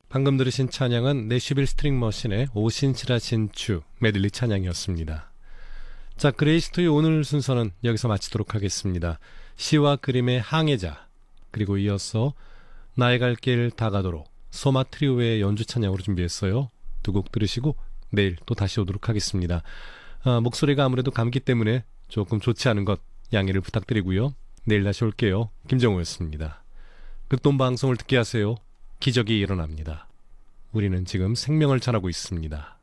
방금 들으신 찬양은 내슈빌 스트링 머신의 오신치라 신추 메들리 찬양이었습니다. 자, 그레이스토의 오늘 순서는 여기서 마치도록 하겠습니다. 시와 그림의 항해자, 그리고 이어서 나의 갈 길 다가도록 소마 트리오의 연주 찬양으로 준비했어요. 두 곡 들으시고 내일 또 다시 오도록 하겠습니다. 목소리가 아무래도 감기 때문에 조금 좋지 않은 것 양해를 부탁드리고요. 내일 다시 올게요. 김정우였습니다. 극동방송을 듣게 하세요. 기적이 일어납니다. 우리는 지금 생명을 전하고 있습니다.